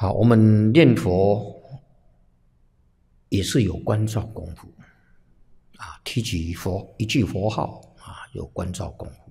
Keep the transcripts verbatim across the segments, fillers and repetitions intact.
好，我们念佛也是有观照功夫啊，提起佛一句佛号啊，有观照功夫。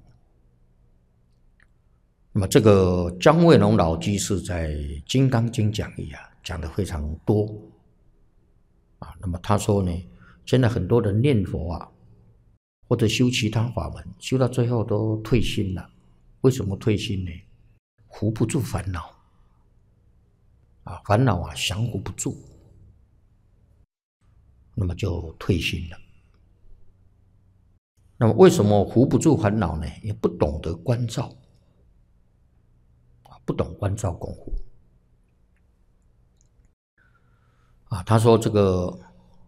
那么这个姜惠农老居士在《金刚经》讲义啊，讲的非常多啊。那么他说呢，现在很多人念佛啊，或者修其他法门，修到最后都退心了。为什么退心呢？扶不住烦恼啊，烦恼啊降服不住，那么就退心了。那么为什么扶不住烦恼呢？也不懂得观照，不懂观照功夫啊。他说这个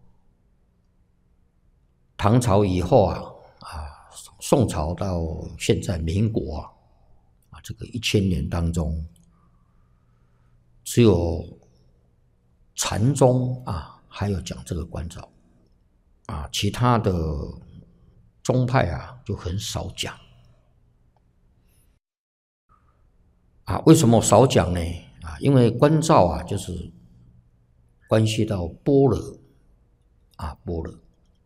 唐朝以后啊，啊，宋朝到现在民国啊，啊，这个一千年当中，只有禅宗啊，还有讲这个观照啊，其他的宗派啊就很少讲啊。为什么少讲呢？啊，因为观照啊，就是关系到般若啊，般若。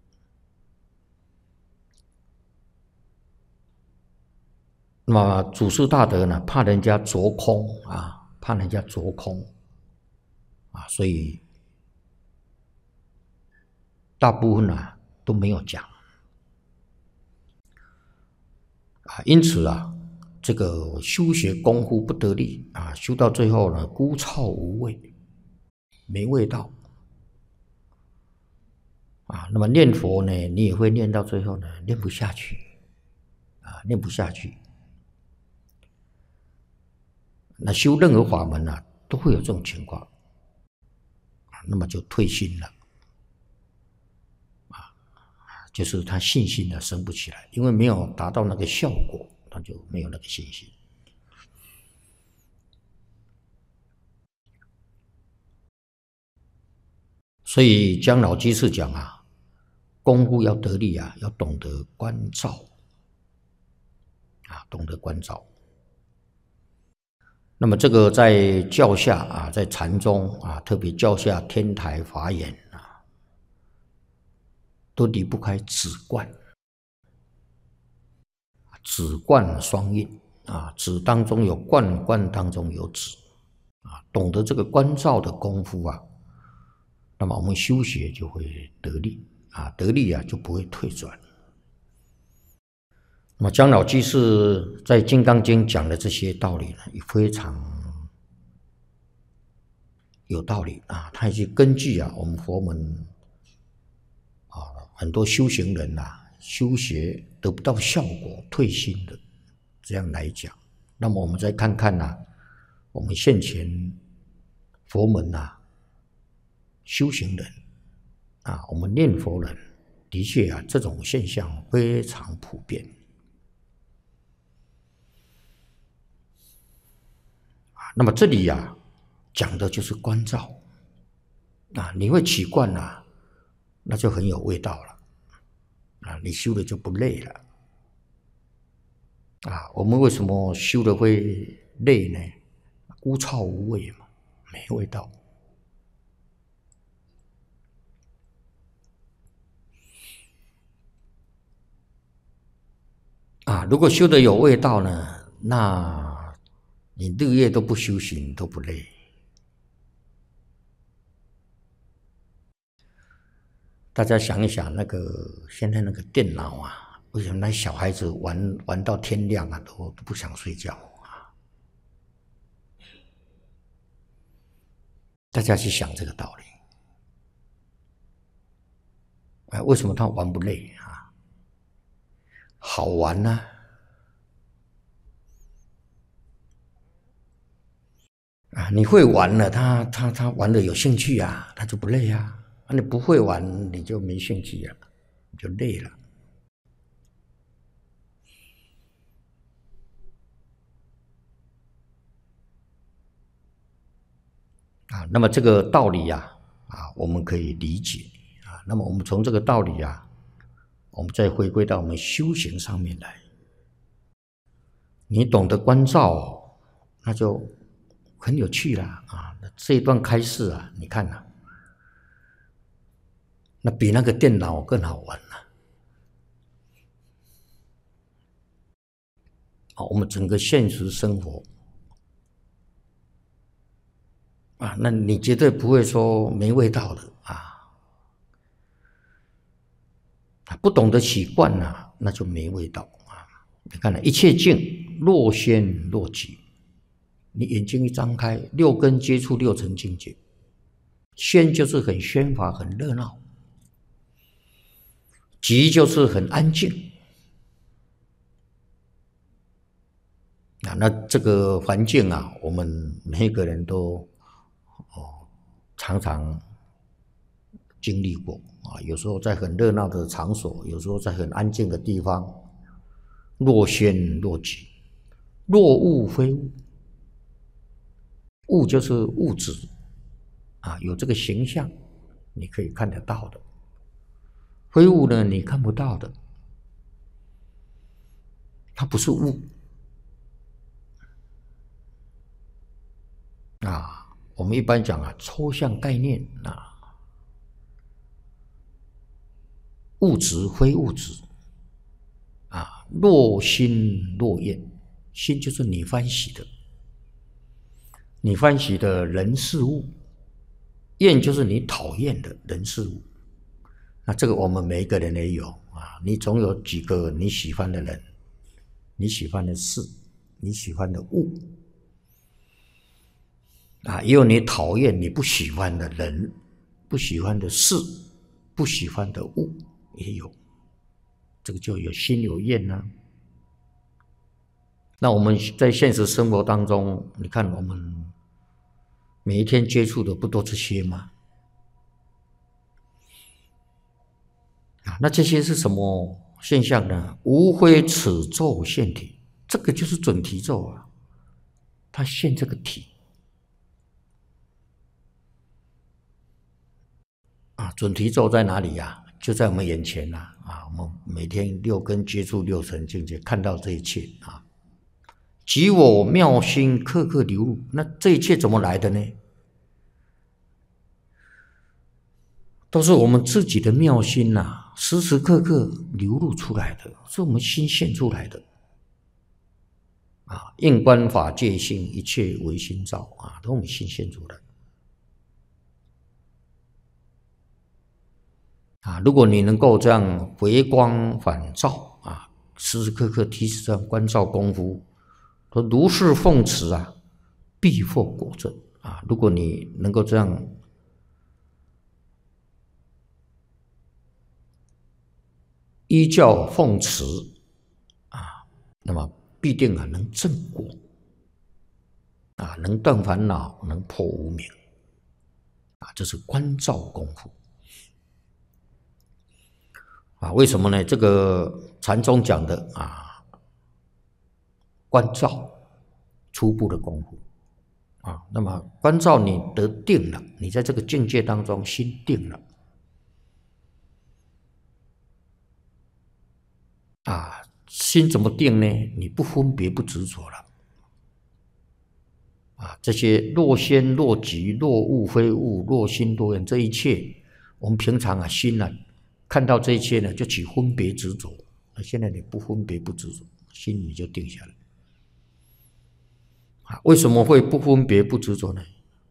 那么祖师大德呢，怕人家着空啊，怕人家着空啊，所以大部分啊都没有讲啊。因此啊，这个修学功夫不得力啊，修到最后呢，枯燥无味，没味道啊。那么念佛呢，你也会念到最后呢，念不下去啊，念不下去。那修任何法门啊，都会有这种情况啊，那么就退心了啊，就是他信心呢升不起来，因为没有达到那个效果，他就没有那个信心。所以姜老居士讲啊，功夫要得力啊，要懂得观照啊，懂得观照。那么这个在教下啊，在禅宗啊，特别教下天台法眼啊，都离不开止观。止观双运啊，止当中有观，观当中有止啊，懂得这个观照的功夫啊，那么我们修学就会得力啊，得力啊就不会退转。那么姜老居士在《金刚经》讲的这些道理呢，也非常有道理啊。他也是根据啊我们佛门啊很多修行人啊修学得不到效果退心的这样来讲。那么我们再看看啊，我们现前佛门啊修行人啊，我们念佛人的确啊这种现象非常普遍。那么这里呀、啊，讲的就是观照啊，你会起观啊，那就很有味道了啊，你修的就不累了啊。我们为什么修的会累呢？枯燥无味嘛，没味道啊。如果修的有味道呢，那你日夜都不修行都不累。大家想一想，那个现在那个电脑啊，为什么那小孩子玩玩到天亮啊，都都不想睡觉啊？大家去想这个道理。哎，为什么他玩不累啊？好玩呢、啊？啊，你会玩了，他他他玩的有兴趣啊，他就不累啊。啊，你不会玩，你就没兴趣了，你就累了。啊，那么这个道理呀、啊，啊，我们可以理解啊。那么我们从这个道理啊，我们再回归到我们修行上面来。你懂得观照，那就很有趣了啊。 这一段开示啊，你看啊，那比那个电脑更好玩了。啊，我们整个现实生活啊，那你绝对不会说没味道的啊。不懂得习惯啊，那就没味道啊。你看了，一切境若仙若即，你眼睛一张开，六根接触六尘境界，仙就是很喧哗、很热闹，即就是很安静。啊，那这个环境啊，我们每个人都哦常常经历过啊。有时候在很热闹的场所，有时候在很安静的地方，若仙若即，若物非物。物就是物质啊，有这个形象，你可以看得到的；非物呢，你看不到的，它不是物。啊，我们一般讲啊，抽象概念啊，物质非物质啊，若心若厌，心就是你欢喜的，你欢喜的人事物，厌就是你讨厌的人事物。那这个我们每一个人也有啊，你总有几个你喜欢的人，你喜欢的事，你喜欢的物。啊，也有你讨厌、你不喜欢的人、不喜欢的事、不喜欢的物，也有，这个就有心有厌啊。那我们在现实生活当中，你看我们每一天接触的不都这些吗？啊，那这些是什么现象呢？无非此咒现体，这个就是准提咒啊，它现这个体。啊，准提咒在哪里呀、啊？就在我们眼前呐！啊，我们每天六根接触六尘境界，看到这一切啊，即我妙心刻刻流入。那这一切怎么来的呢？都是我们自己的妙心呐、啊，时时刻刻流露出来的，是我们心现出来的。啊，应观法界性，一切唯心造啊，都我们心现出来。啊，如果你能够这样回光返照啊，时时刻刻提起这样关照功夫，说如是奉持啊，必获果证啊。如果你能够这样依教奉持啊，那么必定啊能证果啊，能断烦恼，能破无明啊，这是关照功夫。啊，为什么呢？这个禅宗讲的啊，关照初步的功夫啊，那么关照你得定了，你在这个境界当中心定了啊，心怎么定呢？你不分别不执着了啊，这些若仙若即若物非物，若心若厌，这一切我们平常啊心啊。看到这一切呢，就起分别执着。那现在你不分别不执着，心里就定下来。啊，为什么会不分别不执着呢？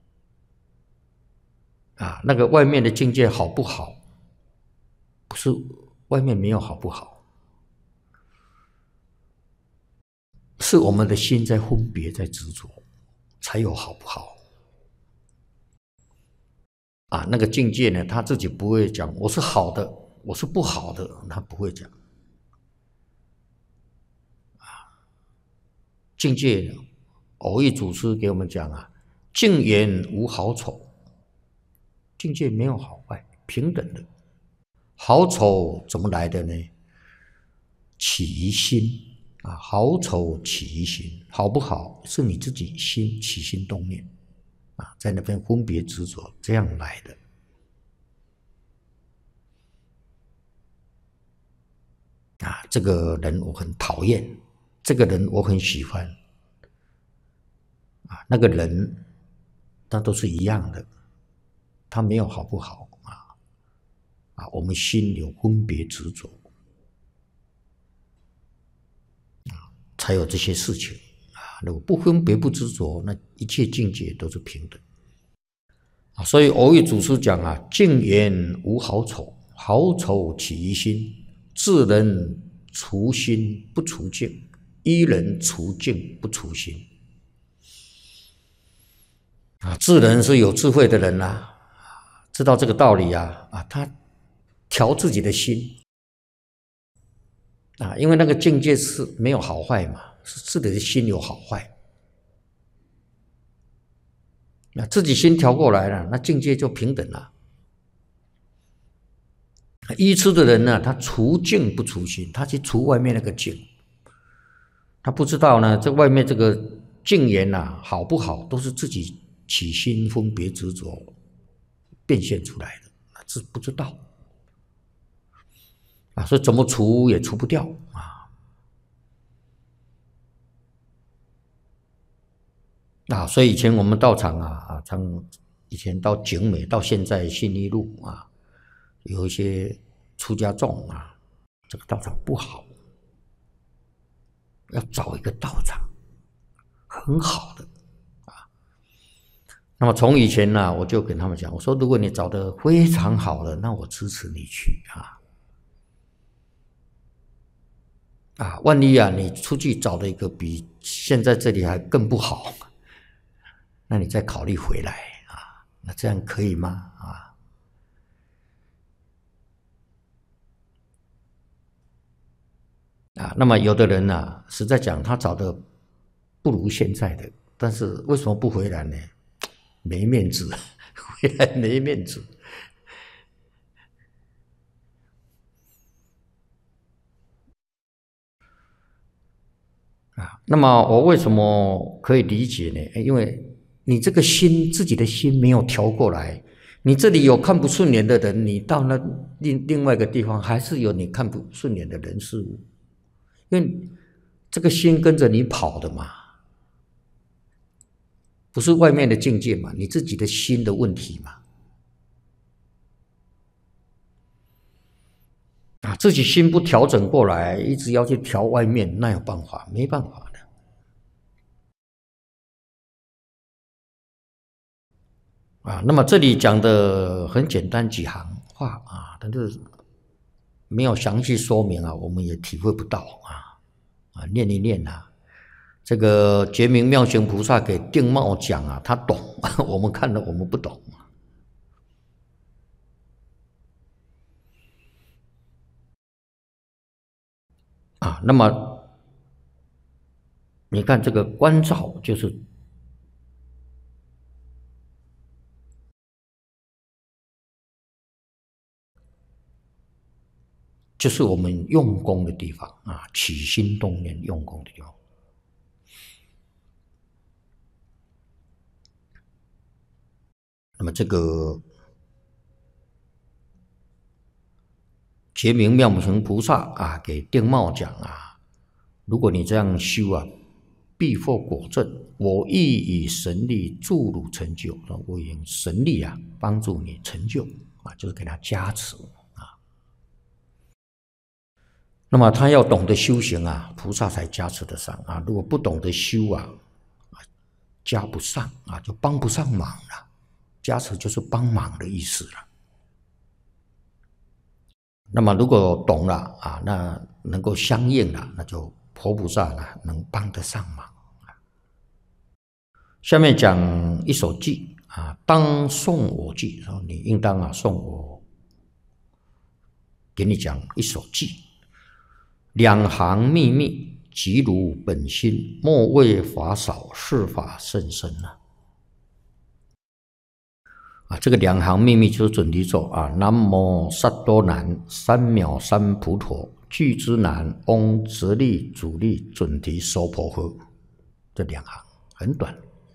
啊，那个外面的境界好不好？不是外面没有好不好，是我们的心在分别，在执着，才有好不好。啊，那个境界呢，他自己不会讲我是好的。我是不好的，他不会讲。啊，境界，偶益祖师给我们讲啊，境缘无好丑，境界没有好坏，平等的。好丑怎么来的呢？起于心啊，好丑起于心，好不好是你自己心起心动念啊，在那边分别执着，这样来的。啊，这个人我很讨厌，这个人我很喜欢，啊，那个人那都是一样的，它没有好不好啊啊，我们心有分别执着啊，才有这些事情啊。如果不分别不执着，那一切境界都是平等啊。所以偶遇祖师讲啊，净言无好丑，好丑起于心，智人除心不除境，依人除境不除心。啊，智人是有智慧的人呐、啊，知道这个道理啊啊，他调自己的心啊，因为那个境界是没有好坏嘛，是自己的心有好坏。那自己心调过来了，那境界就平等了。依痴的人呢，他除境不除心，他去除外面那个境，他不知道呢，这外面这个境缘呐，好不好，都是自己起心分别执着变现出来的，是不知道啊，所以怎么除也除不掉啊。啊，所以以前我们道场啊啊，从以前到景美，到现在信义路啊，有一些出家众啊，这个道场不好，要找一个道场很好的啊。那么从以前呢、啊，我就跟他们讲，我说如果你找的非常好的，那我支持你去啊。啊，万一啊，你出去找了一个比现在这里还更不好，那你再考虑回来啊，那这样可以吗？啊，啊，那么有的人呢、啊，实在讲他找的不如现在的，但是为什么不回来呢？没面子，回来没面子。啊，那么我为什么可以理解呢？因为你这个心，自己的心没有调过来，你这里有看不顺眼的人，你到那另另外一个地方，还是有你看不顺眼的人事物，因为这个心跟着你跑的嘛，不是外面的境界嘛，你自己的心的问题嘛。啊，自己心不调整过来，一直要去调外面，那有办法？没办法的。啊，那么这里讲的很简单几行话啊，但是没有详细说明啊，我们也体会不到啊啊，念一念啊，这个觉明妙行菩萨给定茂讲啊，他懂，我们看了我们不懂啊。那么你看这个关照就是就是我们用功的地方啊，起心动念用功的地方。那么这个觉明妙行菩萨啊，给定茂讲啊，如果你这样修啊，必获果证。我亦以神力助汝成就，我用神力啊帮助你成就啊，就是给他加持啊。那么他要懂得修行啊，菩萨才加持得上啊。如果不懂得修啊，加不上啊，就帮不上忙了。加持就是帮忙的意思了。那么如果懂了啊，那能够相应了，那就佛菩萨呢能帮得上忙。下面讲一首偈啊，当诵我偈，说你应当啊诵我，给你讲一首偈，两行秘密，即如本心，莫为法少，是法甚深啊。啊，这个两行秘密就是准提咒啊，南无萨多南，三藐三菩提，具之难，嗡直立主力准提娑婆诃，这两行很短。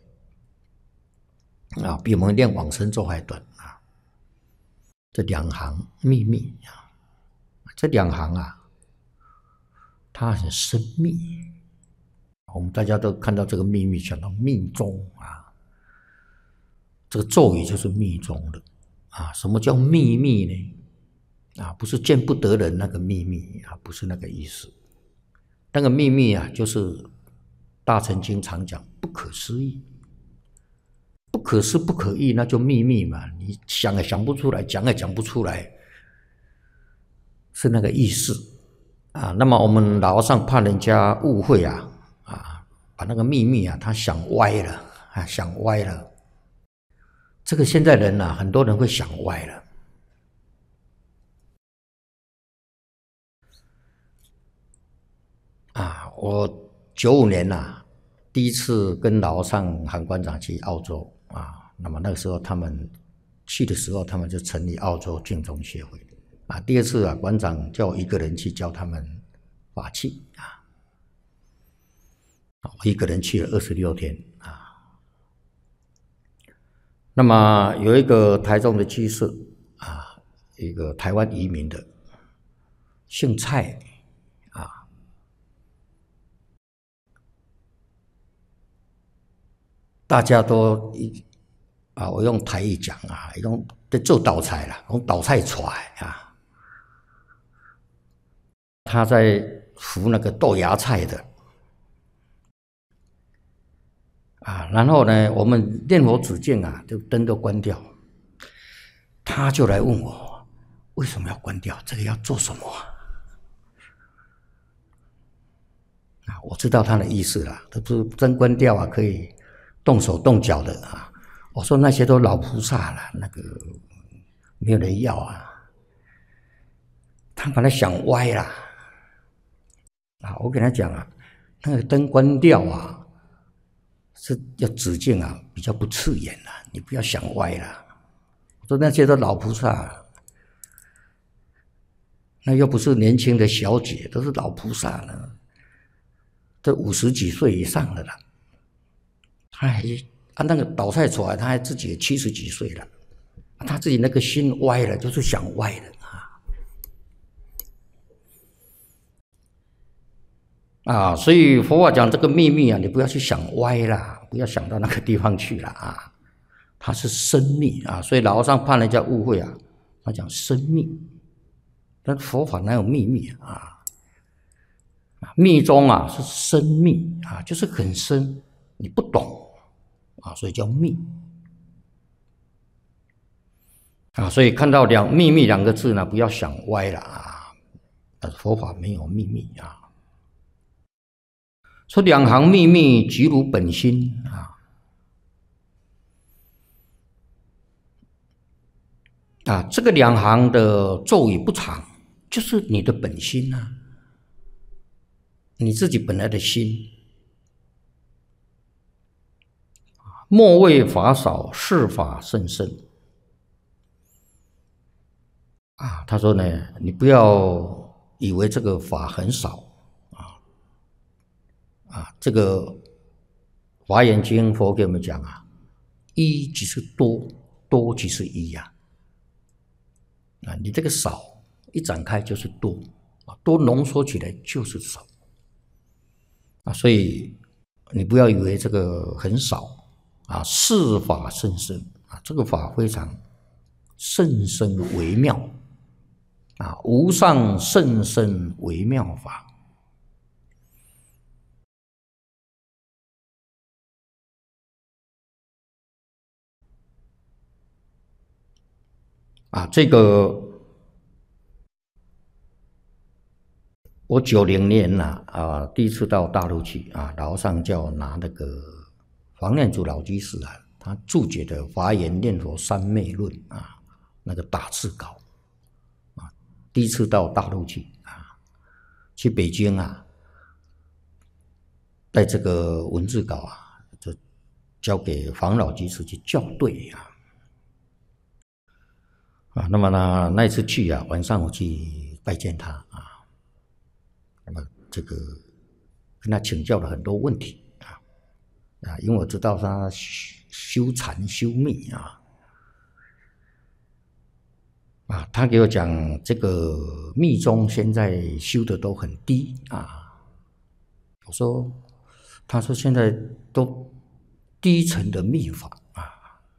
啊，比我们念往生咒还短啊！这两行秘密啊，这两行啊，它很深密。我们大家都看到这个秘密，想到密宗啊， 这个咒语就是密宗的啊。什么叫秘密呢？啊，不是见不得人那个秘密啊，不是那个意思。那个秘密啊，就是大乘经常讲不可思议，不可思不可议，那就秘密嘛。你想也想不出来，讲也讲不出来，是那个意思啊。那么我们老和尚怕人家误会啊，啊，把那个秘密啊，他想歪了啊，想歪了。这个现在人啊，很多人会想歪了。啊，我九五年呐、啊，第一次跟老和尚、韩馆长去澳洲啊。那么那个时候他们去的时候，他们就成立澳洲净宗协会啊。第二次啊，馆长叫我一个人去教他们法器啊，我一个人去了二十六天啊。那么有一个台中的居士啊，一个台湾移民的，姓蔡。大家都啊，我用台语讲啊，用在做倒菜啦，用倒菜出来啊。他在扶那个豆芽菜的啊，然后呢，我们念佛止境啊，就灯都关掉，他就来问我为什么要关掉，这个要做什么啊？啊，我知道他的意思啦，他不是灯关掉啊，可以动手动脚的啊。我说那些都老菩萨了，那个没有人要啊。他把他想歪了啊！我跟他讲啊，那个灯关掉啊，是要止境啊，比较不刺眼了，你不要想歪了。我说那些都老菩萨，那又不是年轻的小姐，都是老菩萨了，都五十几岁以上的了。他还啊，那个倒菜出来，他还自己七十几岁了，他自己那个心歪了，就是想歪了啊啊！所以佛法讲这个秘密啊，你不要去想歪啦，不要想到那个地方去了啊。它是生密啊，所以老和尚怕人家误会啊，他讲生密，但佛法哪有秘密啊？密宗啊是深密啊，就是很深，你不懂。啊，所以叫密啊，所以看到两秘密两个字呢，不要想歪了啊。但是佛法没有秘密啊。说两行秘密即如本心啊啊，这个两行的咒语不长，就是你的本心啊，你自己本来的心。莫谓法少，是法甚深。啊，他说呢，你不要以为这个法很少啊啊，这个《华严经》佛给我们讲啊，一即是多，多即是一呀。啊，你这个少一展开就是多啊，多浓缩起来就是少啊，所以你不要以为这个很少。啊，是法甚深啊，这个法非常甚深微妙啊，无上甚深微妙法啊，这个我九零年呐 啊, 啊，第一次到大陆去啊，老和尚叫我拿那个黄念祖老居士啊，他注解的《华严念佛三昧论》啊，那个大字稿啊，第一次到大陆去啊，去北京啊，带这个文字稿啊，就交给黄老居士去校对啊。啊，那么呢，那一次去啊，晚上我去拜见他啊，那么这个跟他请教了很多问题。啊，因为我知道他修禅修密啊，啊，他给我讲这个密宗现在修的都很低啊。我说，他说现在都低层的密法